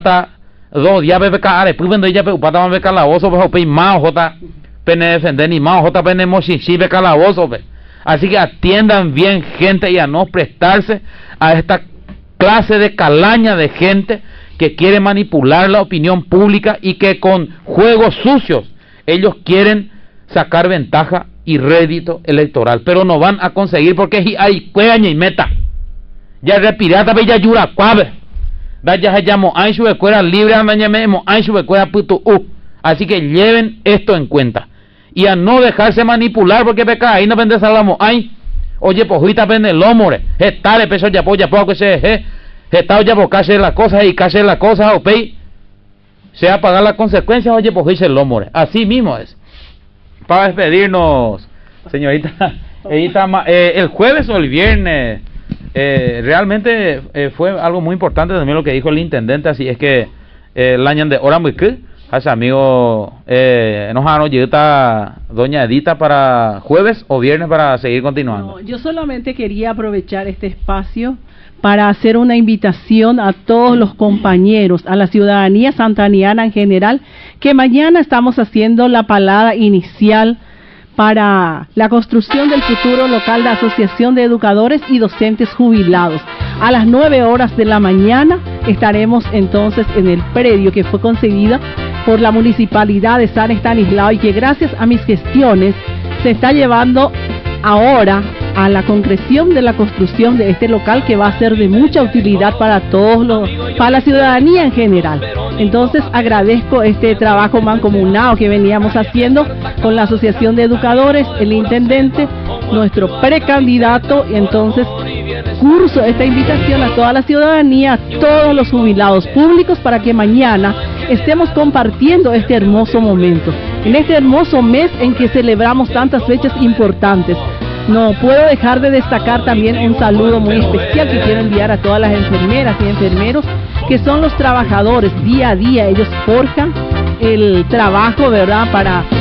hota do ya bebe ka are pu vendo ya pe upata ma be calabozo pe pe ma hota pene defender ni ma hota pene mochichi be calabozo pe. Así que atiendan bien, gente, y a no prestarse a esta clase de calaña de gente que quiere manipular la opinión pública y que con juegos sucios ellos quieren sacar ventaja y rédito electoral, pero no van a conseguir porque hay cueña y meta. Ya repirata be ya yura cuave. Da ya llamo ancho de cuera libre amañame ancho de cuera puto Así que lleven esto en cuenta y a no dejarse manipular porque peca ahí no vende salamo ay. Oye, pues ahorita vende el lomore, está de peso ya poco que se está ya por calle la cosa y calle la cosa o pay sea pagar las consecuencias, oye, pues dice el lomore. Así mismo es. Para despedirnos, señorita, el jueves o el viernes, realmente fue algo muy importante también lo que dijo el intendente, así es que el año de hora muy que hace amigo nos han doña Edita para jueves o viernes para seguir continuando. No, yo solamente quería aprovechar este espacio para hacer una invitación a todos los compañeros, a la ciudadanía santaniana en general, que mañana estamos haciendo la palada inicial para la construcción del futuro local de Asociación de Educadores y Docentes Jubilados. A las 9 horas de la mañana estaremos entonces en el predio que fue concedido por la Municipalidad de San Estanislao y que gracias a mis gestiones se está llevando ahora a la concreción de la construcción de este local que va a ser de mucha utilidad para todos para la ciudadanía en general. Entonces agradezco este trabajo mancomunado que veníamos haciendo con la Asociación de Educadores, el intendente, nuestro precandidato, y entonces curso esta invitación a toda la ciudadanía, a todos los jubilados públicos para que mañana estemos compartiendo este hermoso momento, en este hermoso mes en que celebramos tantas fechas importantes. No puedo dejar de destacar también un saludo muy especial que quiero enviar a todas las enfermeras y enfermeros que son los trabajadores día a día. Ellos forjan el trabajo, ¿verdad?, para